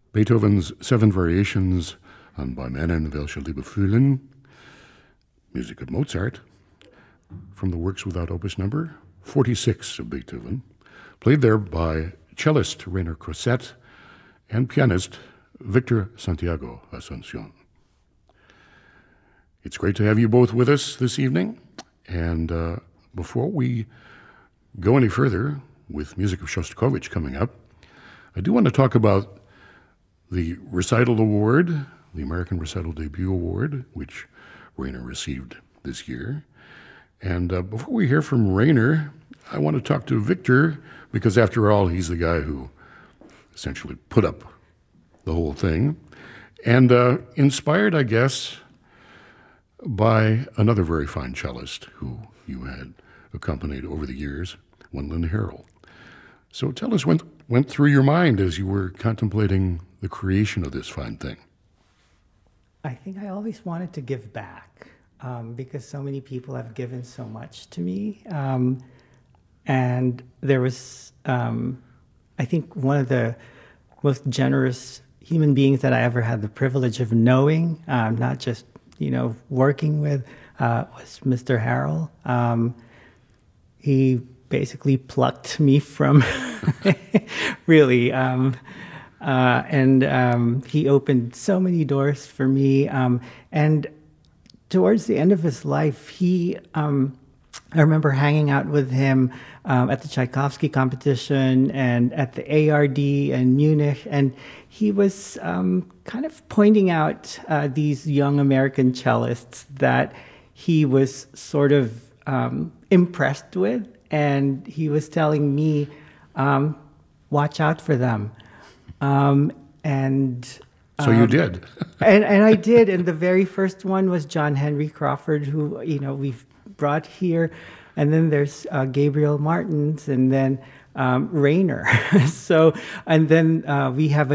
Beethoven's Seven Variations on Bei Männern welche Liebe fühlen, music of Mozart, from the works without opus number 46 of Beethoven, played there by cellist Rainer Crosset and pianist Victor Santiago Asuncion. It's great to have you both with us this evening, and before we go any further with music of Shostakovich coming up, I do want to talk about the Recital Award, the American Recital Debut Award, which Rainer received this year. And before we hear from Rainer, I want to talk to Victor, because after all, he's the guy who essentially put up the whole thing. And inspired, I guess, by another very fine cellist who you had accompanied over the years, Wendland Harrell. So tell us what went through your mind as you were contemplating the creation of this fine thing. I think I always wanted to give back because so many people have given so much to me. And there was, I think, one of the most generous human beings that I ever had the privilege of knowing, not just, working with, was Mr. Harrell. He basically plucked me from, really, and he opened so many doors for me. And towards the end of his life, I remember hanging out with him at the Tchaikovsky competition and at the ARD in Munich, and he was kind of pointing out these young American cellists that he was sort of impressed with, and he was telling me, watch out for them. So you did. and I did, and the very first one was John Henry Crawford, who, we've brought here, and then there's Gabriel Martins, and then Rainer. And then we have a